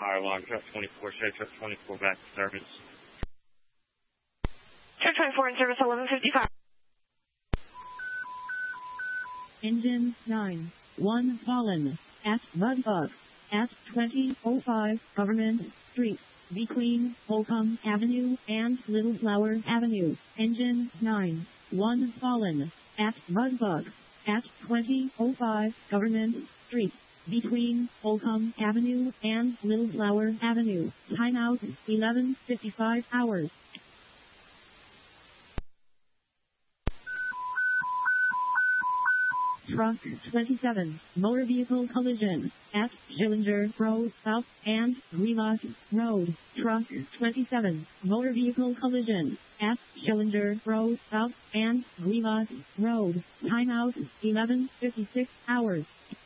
fire alarm. Truck 24, show truck 24 back to service. Truck 24 in service 1155. Engine 9. 1 fallen. At Budbug. At 2005 Government Street. Between Holcomb Avenue and Little Flower Avenue. Engine 9. 1 fallen. At Budbug. At 2005 Government Street. Between Holcomb Avenue and Little Flower Avenue. Timeout 11:55 hours. Truck 27, motor vehicle collision at Schillinger Road South and Greenlock Road. Truck 27, motor vehicle collision at Schillinger Road South and Greenlock Road. Timeout 11:56 hours.